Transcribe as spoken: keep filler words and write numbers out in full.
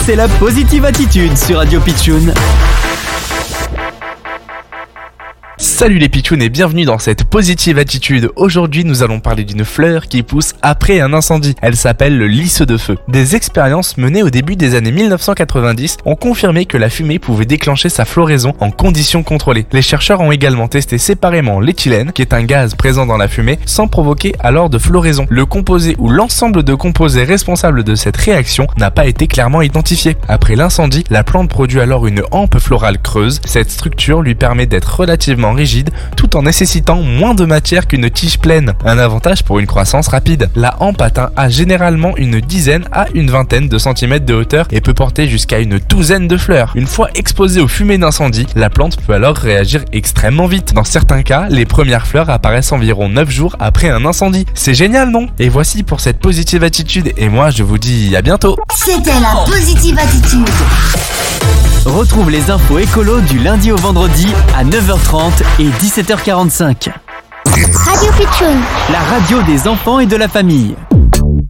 C'est la Positive Attitude sur Radio Pitchoun. Salut les pitchouns et bienvenue dans cette Positive Attitude. Aujourd'hui nous allons parler d'une fleur qui pousse après un incendie. Elle s'appelle le lys de feu. Des expériences menées au début des années mille neuf cent quatre-vingt-dix ont confirmé que la fumée pouvait déclencher sa floraison en conditions contrôlées. Les chercheurs ont également testé séparément l'éthylène, qui est un gaz présent dans la fumée, sans provoquer alors de floraison. Le composé ou l'ensemble de composés responsables de cette réaction n'a pas été clairement identifié. Après l'incendie, la plante produit alors une hampe florale creuse. Cette structure lui permet d'être relativement rigide tout en nécessitant moins de matière qu'une tige pleine, un avantage pour une croissance rapide. La hampe atteint à généralement une dizaine à une vingtaine de centimètres de hauteur et peut porter jusqu'à une douzaine de fleurs. Une fois exposée aux fumées d'incendie, la plante peut alors réagir extrêmement vite. Dans certains cas, les premières fleurs apparaissent environ neuf jours après un incendie. C'est génial, non? Et voici pour cette Positive Attitude et moi je vous dis à bientôt. C'était la Positive Attitude. Retrouve les infos écolo du lundi au vendredi à neuf heures trente et dix-sept heures quarante-cinq. Radio Pitchoun, La radio des enfants et de la famille.